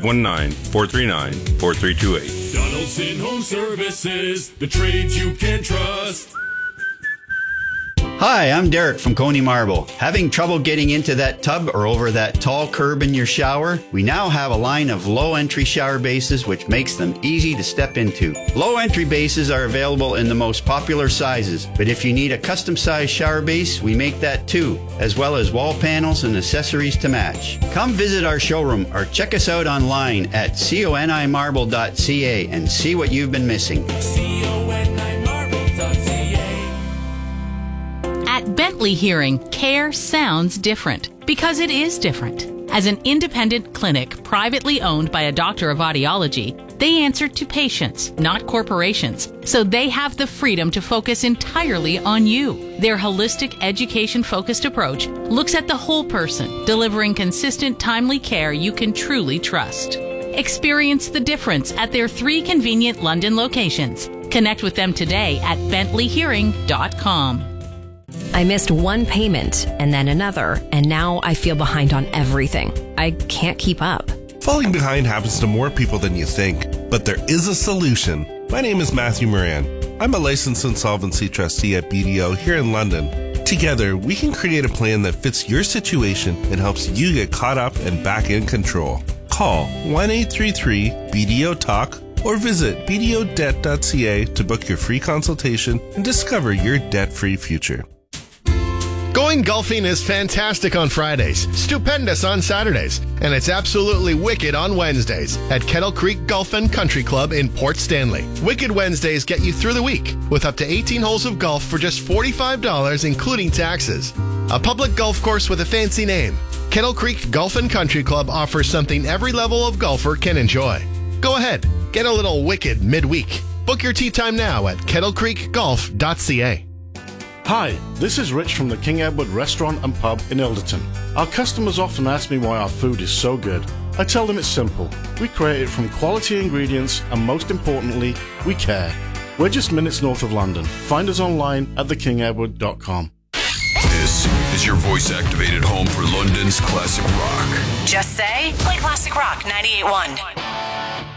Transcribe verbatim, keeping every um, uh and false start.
one nine, four three nine, four three two eight. Donaldson Home Services, the trades you can trust. Hi, I'm Derek from Coney Marble. Having trouble getting into that tub or over that tall curb in your shower? We now have a line of low-entry shower bases which makes them easy to step into. Low-entry bases are available in the most popular sizes, but if you need a custom-sized shower base, we make that too, as well as wall panels and accessories to match. Come visit our showroom or check us out online at coni marble dot c a and see what you've been missing. At Bentley Hearing, care sounds different because it is different. As an independent clinic privately owned by a doctor of audiology, they answer to patients, not corporations, so they have the freedom to focus entirely on you. Their holistic, education-focused approach looks at the whole person, delivering consistent, timely care you can truly trust. Experience the difference at their three convenient London locations. Connect with them today at bentley hearing dot com. I missed one payment and then another, and now I feel behind on everything. I can't keep up. Falling behind happens to more people than you think, but there is a solution. My name is Matthew Moran. I'm a licensed insolvency trustee at B D O here in London. Together, we can create a plan that fits your situation and helps you get caught up and back in control. Call one eight three three B D O talk or visit b d o debt dot c a to book your free consultation and discover your debt-free future. Going golfing is fantastic on Fridays, stupendous on Saturdays, and it's absolutely wicked on Wednesdays at Kettle Creek Golf and Country Club in Port Stanley. Wicked Wednesdays get you through the week with up to eighteen holes of golf for just forty-five dollars, including taxes. A public golf course with a fancy name. Kettle Creek Golf and Country Club offers something every level of golfer can enjoy. Go ahead, get a little wicked midweek. Book your tee time now at kettle creek golf dot c a. Hi, this is Rich from the King Edward Restaurant and Pub in Ilderton. Our customers often ask me why our food is so good. I tell them it's simple. We create it from quality ingredients and most importantly, we care. We're just minutes north of London. Find us online at the king edward dot com. This is your voice-activated home for London's classic rock. Just say, play classic rock ninety-eight point one.